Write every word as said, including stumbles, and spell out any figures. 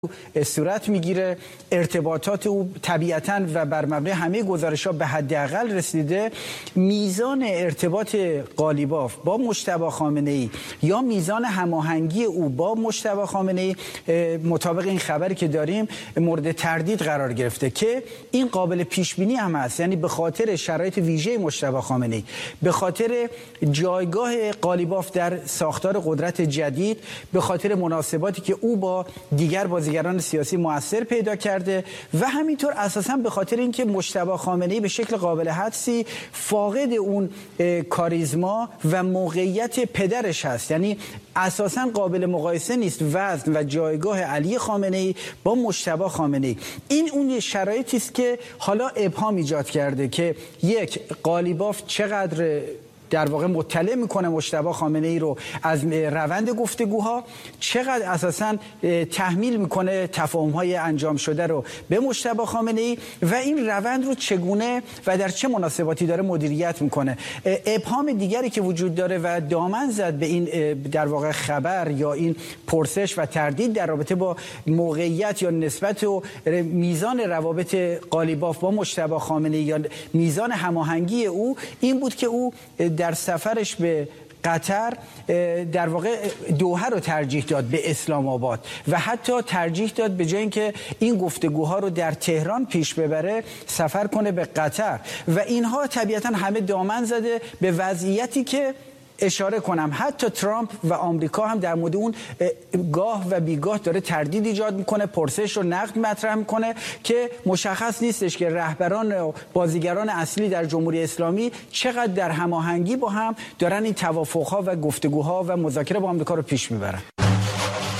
صورت میگیره. ارتباطات او طبیعتاً و بر مبنای همه گزارش‌ها به حداقل رسیده. میزان ارتباط قالیباف با مجتبی خامنه‌ای یا میزان هماهنگی او با مجتبی خامنه‌ای مطابق این خبری که داریم مورد تردید قرار گرفته که این قابل پیش بینی هم هست، یعنی به خاطر شرایط ویژه مجتبی خامنه‌ای، به خاطر جایگاه قالیباف در ساختار قدرت جدید، به خاطر مناسباتی که او با دیگر بازیگران سیاسی مؤثر پیدا کرده و همینطور اساساً به خاطر اینکه مجتبی خامنه‌ای به شکل قابل حدسی فاقد اون کاریزما و موقعیت پدرش هست، یعنی اساساً قابل مقایسه نیست وزن و جایگاه علی خامنه‌ای با مجتبی خامنه‌ای. این اون شرایطی است که حالا ابهام ایجاد کرده که یک، قالیباف چقدر در واقع مطلع میکنه مجتبی خامنه‌ای رو از روند گفتگوها، چقدر اساساً تحمیل میکنه تفاهم‌های انجام شده رو به مجتبی خامنه‌ای و این روند رو چگونه و در چه مناسباتی داره مدیریت میکنه. ابهام دیگری که وجود داره و دامن زد به این در واقع خبر یا این پرسش و تردید در رابطه با موقعیت یا نسبت و میزان روابط قالیباف با مجتبی خامنه‌ای یا میزان هماهنگی او این بود که او در سفرش به قطر در واقع دوحه رو ترجیح داد به اسلام آباد و حتی ترجیح داد به جای اینکه این گفتگوها رو در تهران پیش ببره سفر کنه به قطر و اینها طبیعتا همه دامن زده به وضعیتی که اشاره کنم حتی ترامپ و آمریکا هم در مورد اون گاه و بیگاه داره تردید ایجاد میکنه، پرسش و نقد مطرح میکنه که مشخص نیستش که رهبران و بازیگران اصلی در جمهوری اسلامی چقدر در هماهنگی با هم دارن این توافقها و گفتگوها و مذاکره با آمریکا رو پیش میبرن.